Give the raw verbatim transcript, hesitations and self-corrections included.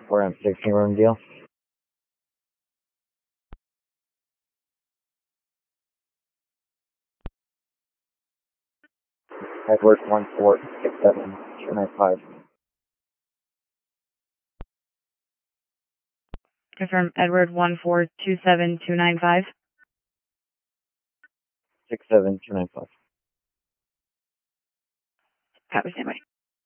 four M sixteen room deal. Edward one four six seven two nine five. Confirm Edward one four two seven two nine five. six seven two nine five. Copy, standby.